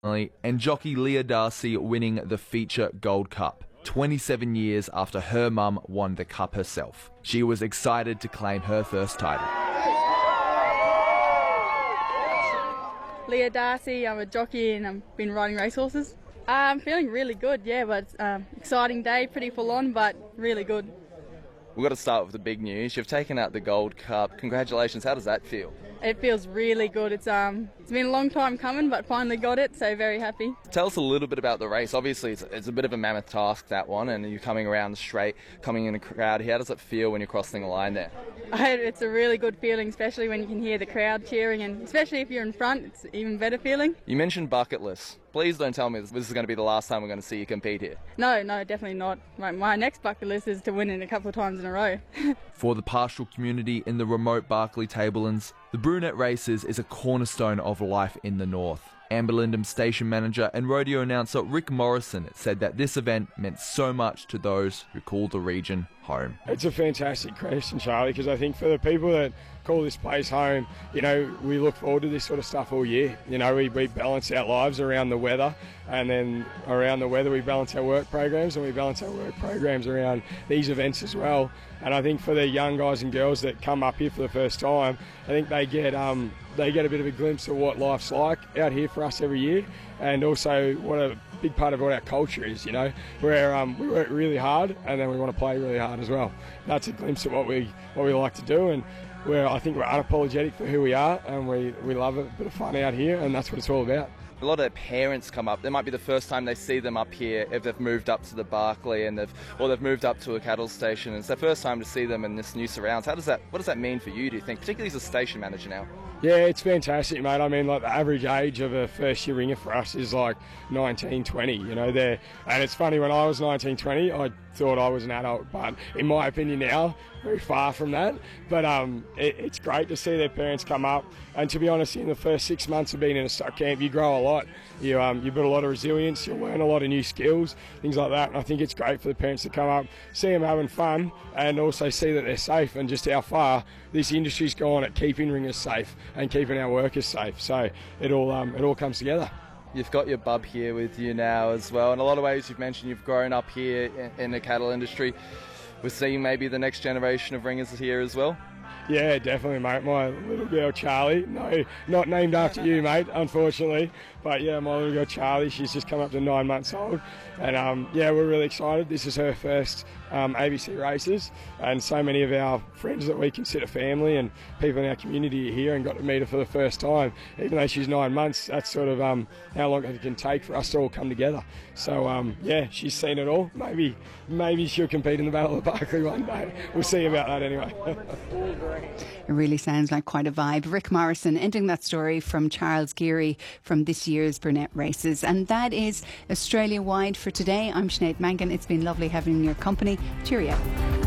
and jockey Leah Darcy winning the feature Gold Cup, 27 years after her mum won the cup herself. She was excited to claim her first title. Leah Darcy, I'm a jockey and I've been riding racehorses. I'm feeling really good, yeah, but exciting day, pretty full on, but really good. We've got to start with the big news. You've taken out the Gold Cup. Congratulations. How does that feel? It feels really good. It's been a long time coming, but finally got it, so very happy. Tell us a little bit about the race. Obviously, it's a bit of a mammoth task, that one, and you're coming around straight, coming in a crowd. How does it feel when you're crossing the line there? It's a really good feeling, especially when you can hear the crowd cheering, and especially if you're in front, it's an even better feeling. You mentioned bucket list. Please don't tell me this is going to be the last time we're going to see you compete here. No, definitely not. My next bucket list is to win it a couple of times in a row. For the pastoral community in the remote Barkly Tablelands, the Brunette Races is a cornerstone of life in the north. Amber Lindham station manager and rodeo announcer Rick Morrison said that this event meant so much to those who call the region home. It's a fantastic question, Charlie, because I think for the people that call this place home, we look forward to this sort of stuff all year. We balance our lives around the weather, and then around the weather we balance our work programs, and we balance our work programs around these events as well. And I think for the young guys and girls that come up here for the first time, I think they get a bit of a glimpse of what life's like out here for us every year, and also what a big part of what our culture is, where we work really hard and then we want to play really hard as well. That's a glimpse of what we like to do, and I think we're unapologetic for who we are, and we love a bit of fun out here, and that's what it's all about. A lot of parents come up. It might be the first time they see them up here if they've moved up to the Barkly and they've moved up to a cattle station. It's their first time to see them in this new surrounds. What does that mean for you, do you think, particularly as a station manager now? Yeah, it's fantastic, mate. I mean, the average age of a first-year ringer for us is 19, 20, there. And it's funny, when I was 19, 20, I thought I was an adult, but in my opinion now, very far from that. But it's great to see their parents come up. And to be honest, in the first 6 months of being in a stock camp, you grow a lot. You build a lot of resilience, you'll learn a lot of new skills, things like that. And I think it's great for the parents to come up, see them having fun, and also see that they're safe, and just how far this industry's gone at keeping ringers safe and keeping our workers safe. So it all comes together. You've got your bub here with you now as well. In a lot of ways, you've mentioned you've grown up here in the cattle industry. We're seeing maybe the next generation of ringers here as well. Yeah, definitely, mate. My little girl Charlie, no, not named after you, mate, unfortunately. But yeah, my little girl Charlie, she's just come up to 9 months old. And we're really excited. This is her first ABC races. And so many of our friends that we consider family and people in our community are here and got to meet her for the first time. Even though she's 9 months, that's sort of how long it can take for us to all come together. So she's seen it all. Maybe she'll compete in the Battle of Barkly one day. We'll see about that anyway. It really sounds like quite a vibe. Rick Morrison ending that story from Charles Geary from this year's Brunette Races. And that is Australia-wide for today. I'm Sinead Mangan. It's been lovely having your company. Cheerio.